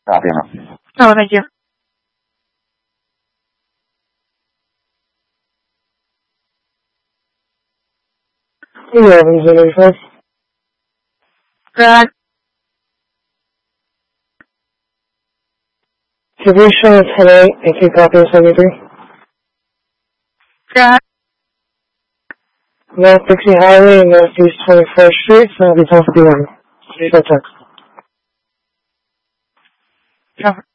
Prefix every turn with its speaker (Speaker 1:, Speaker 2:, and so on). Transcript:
Speaker 1: Copy, Emma.
Speaker 2: Oh, thank you.
Speaker 3: Yeah, everything.
Speaker 2: Grad.
Speaker 3: Division 10-8, thank you, copy 73.
Speaker 2: Grad.
Speaker 3: North Dixie Highway and Northeast 21st Street, 7051. Short text.
Speaker 2: Cover.